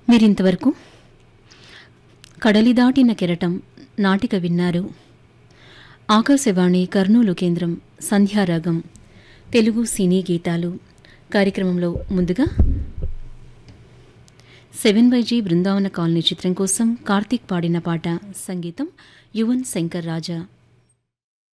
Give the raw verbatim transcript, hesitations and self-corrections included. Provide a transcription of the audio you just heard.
మీరింతవరకు కడలి దాటిన కెరటం నాటిక విన్నారు. ఆకాశవాణి కర్నూలు కేంద్రం సంధ్యారాగం తెలుగు సినీ గీతాలు కార్యక్రమంలో ముందుగా seven by G Brindavana colony చిత్రం కోసం కార్తీక్ పాడిన పాట, సంగీతం యువన్ శంకర్ రాజా.